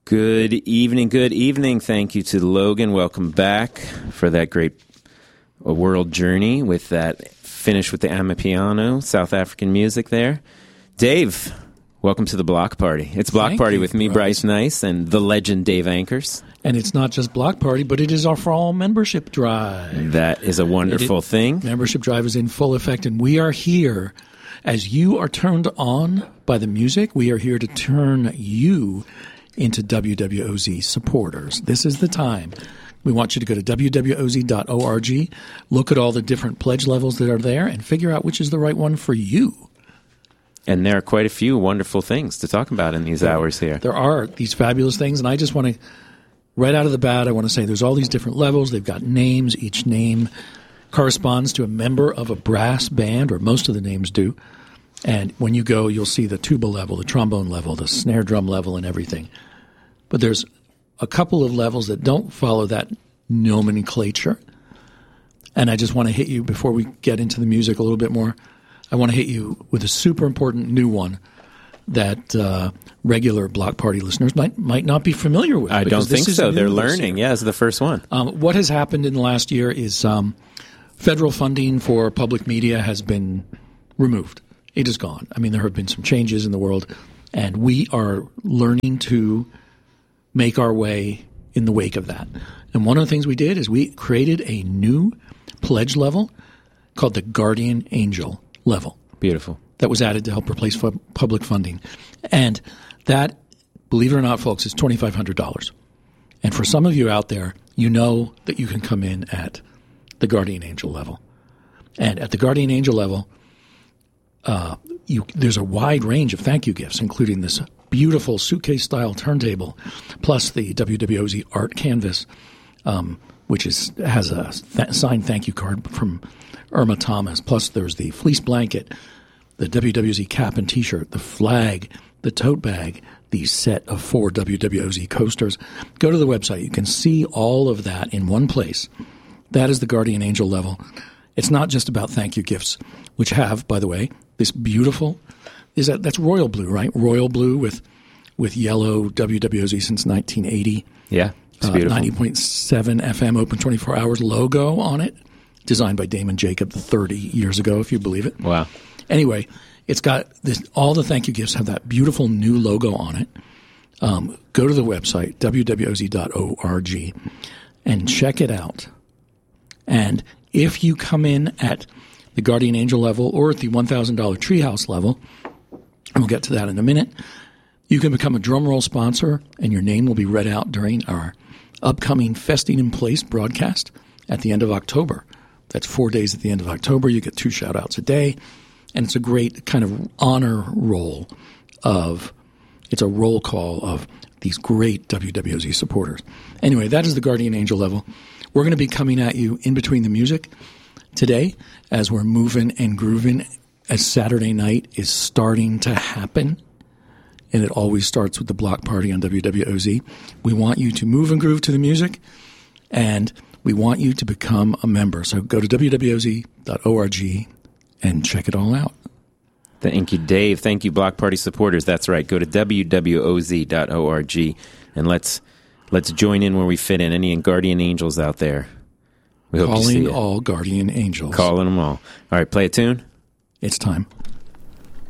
Good evening, good evening. Thank you to Logan. Welcome back for that great world journey with that finish with the Amapiano, South African music there. Dave, welcome to the Block Party. It's Block Thank Party you, with me, Bryce Nice, and the legend Dave Anchors. And it's not just Block Party, but it is our For All membership drive. That is a wonderful thing. Membership drive is in full effect, and we are here. As you are turned on by the music, we are here to turn you into WWOZ supporters. This is the time. We want you to go to wwoz.org, look at all the different pledge levels that are there, and figure out which is the right one for you. And there are quite a few wonderful things to talk about in these hours here. There are these fabulous things, and I just want to, right out of the bat, I want to say there's all these different levels. They've got names. Each name corresponds to a member of a brass band, or most of the names do. And when you go, you'll see the tuba level, the trombone level, the snare drum level, and everything. But there's a couple of levels that don't follow that nomenclature. And I just want to hit you, before we get into the music a little bit more, I want to hit you with a super important new one that regular Block Party listeners might not be familiar with. I don't think so. They're learning. Yeah, it's the first one. What has happened in the last year is federal funding for public media has been removed. It is gone. I mean, there have been some changes in the world, and we are learning to make our way in the wake of that. And one of the things we did is we created a new pledge level called the Guardian Angel level. Beautiful. That was added to help replace public funding. And that, believe it or not, folks, is $2,500. And for some of you out there, you know that you can come in at the Guardian Angel level. And at the Guardian Angel level, there's a wide range of thank you gifts, including this beautiful suitcase-style turntable, plus the WWOZ art canvas, which has a signed thank you card from Irma Thomas. Plus, there's the fleece blanket, the WWOZ cap and T-shirt, the flag, the tote bag, the set of 4 WWOZ coasters. Go to the website. You can see all of that in one place. That is the Guardian Angel level. It's not just about thank you gifts, which have, by the way, this beautiful that's royal blue, right? Royal blue with yellow WWOZ since 1980. Yeah, it's beautiful. 90.7 FM open 24 hours logo on it, designed by Damon Jacob 30 years ago, if you believe it. Wow. Anyway, it's got this. All the thank you gifts have that beautiful new logo on it. Go to the website, wwoz.org, and check it out. And if you come in at the Guardian Angel level or at the $1,000 Treehouse level, and we'll get to that in a minute, you can become a drumroll sponsor, and your name will be read out during our upcoming Festing in Place broadcast at the end of October. That's 4 days at the end of October. You get 2 shout-outs a day, and it's a great kind of honor roll it's a roll call of these great WWOZ supporters. Anyway, that is the Guardian Angel level. We're going to be coming at you in between the music today as we're moving and grooving, as Saturday night is starting to happen. And it always starts with the Block Party on WWOZ. We want you to move and groove to the music, and we want you to become a member. So go to wwoz.org and check it all out. Thank you, Dave. Thank you, Block Party supporters. That's right. Go to wwoz.org, and let's join in where we fit in. Any Guardian Angels out there? We hope to see you. Calling all Guardian Angels. Calling them all. All right, play a tune. It's time.